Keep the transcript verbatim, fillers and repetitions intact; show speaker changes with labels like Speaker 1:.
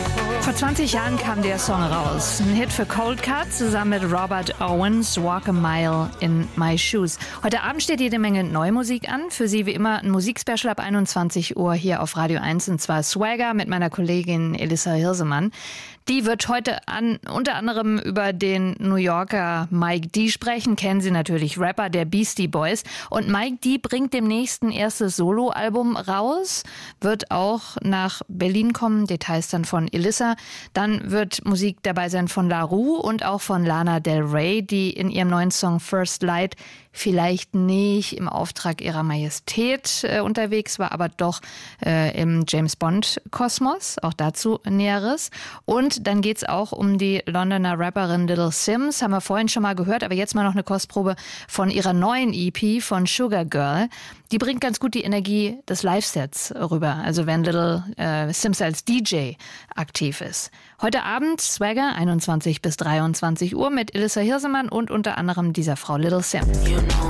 Speaker 1: Vor zwanzig Jahren kam der Song raus. Ein Hit für Cold Cut zusammen mit Robert Owens, Walk a Mile in My Shoes. Heute Abend steht jede Menge neue Musik an. Für Sie wie immer ein Musikspecial ab einundzwanzig Uhr hier auf Radio eins, und zwar Swagger mit meiner Kollegin Elissa Hirsemann. Die wird heute an, unter anderem über den New Yorker Mike D sprechen. Kennen Sie natürlich, Rapper der Beastie Boys. Und Mike D bringt demnächst ein erstes Soloalbum raus, wird auch nach Berlin kommen, Details dann von Elissa. Dann wird Musik dabei sein von La Roux und auch von Lana Del Rey, die in ihrem neuen Song First Light vielleicht nicht im Auftrag ihrer Majestät äh, unterwegs war, aber doch äh, im James-Bond-Kosmos. Auch dazu Näheres. Und dann geht's auch um die Londoner Rapperin Little Simz. Haben wir vorhin schon mal gehört, aber jetzt mal noch eine Kostprobe von ihrer neuen E P von Sugar Girl. Die bringt ganz gut die Energie des Live-Sets rüber, also wenn Little äh, Simz als D J aktiv ist. Heute Abend Swagger, einundzwanzig bis dreiundzwanzig Uhr mit Elissa Hirsemann und unter anderem dieser Frau Little Simz.
Speaker 2: You know